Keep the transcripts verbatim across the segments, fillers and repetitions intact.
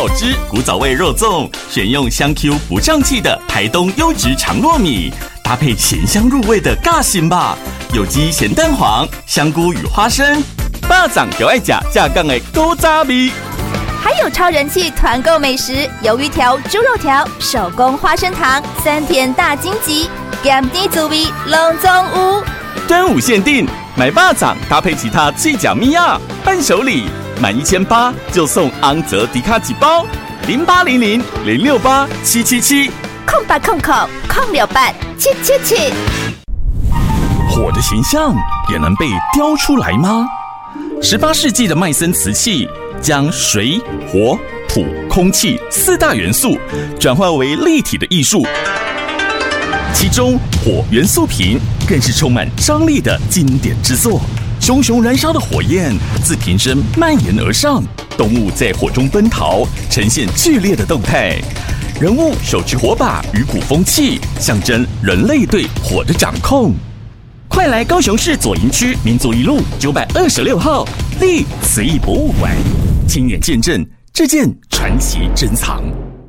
好汁古早味肉粽，选用香 Q 不胀气的台东优质长糯米，搭配咸香入味的尬心吧，有机咸蛋黄、香菇与花生，巴掌就爱吃架杠的古早味。 还有超人气团购美食，鱿鱼条、猪肉条、手工花生糖、三甜大荆棘，咸甜滋味拢总有。 端午限定，买巴掌搭配其他脆角米亚伴手礼，满一千八就送昂泽迪卡几包，零八零零零六八七七七， 空八空空空六八七七七。 火的形象也能被雕出来吗？十八世纪的麦森瓷器将水、火、土、空气四大元素转化为立体的艺术，其中火元素瓶更是充满张力的经典之作。熊熊燃烧的火焰自瓶身蔓延而上，动物在火中奔逃，呈现剧烈的动态。人物手持火把与鼓风器，象征人类对火的掌控。快来高雄市左营区民族一路九百二十六号立慈义博物馆，亲眼见证这件传奇珍藏。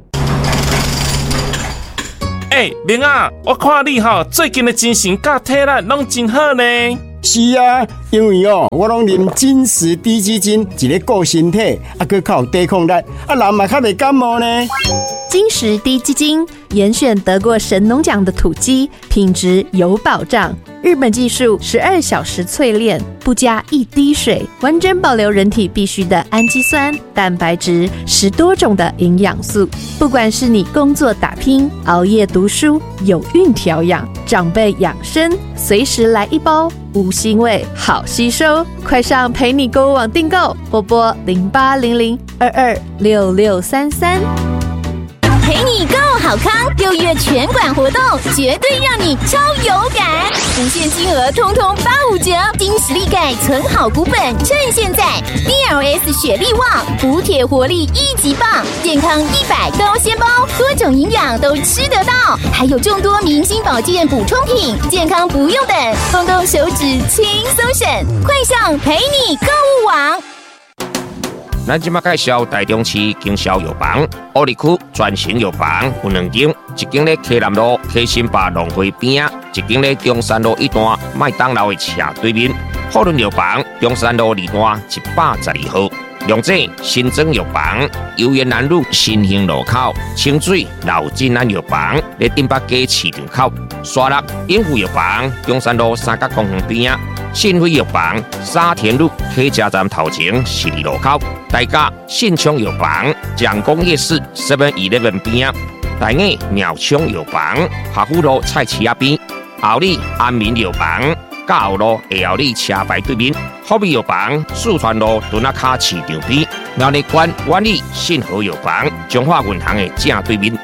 哎、欸，明啊，我看你哈最近的精神甲体力拢真好呢。 是啊，因为哦，我拢啉金石低基金，一个顾身体，啊，佮较有抵抗力，啊，人嘛较袂感冒呢。 金石低基金严选得过神农奖的土鸡，品质有保障。日本技术十二小时淬炼，不加一滴水，完整保留人体必需的氨基酸、蛋白质，十多种的营养素。不管是你工作打拼、熬夜读书、有孕调养、长辈养生，随时来一包，无腥味，好吸收。快上陪你购物网订购，或拨零八零零二二六六三三。 陪你购好康，六月全馆活动绝对让你超有感，无限金额通通八五折，金实力钙存好股本，趁现在 D L S 雪力旺补铁活力一级棒，健康一百高纤包，多种营养都吃得到，还有众多明星保健补充品，健康不用等，动动手指轻松省，快上陪你购物网。 咱即马介绍台中市经销药房，乌里区全型药房有两间，一间咧溪南路溪新坝农会边，一间咧中山路一段麦当劳的斜对面。富润药房中山路二段一百十二号。龙井新庄药房游园南路新兴路口，清水老金安药房咧顶北街市场口，沙鹿英富药房中山路三角公园边。信辉药房沙田路客家站头前十二路口，大家信昌药房蒋公夜市 seven eleven 边，大雅鸟昌药房华富路菜市仔边，后里安民药房甲后路下后里车牌对面，福美药房四川路墩仔卡市场边，苗栗县万里信和药房中华银行的正对面。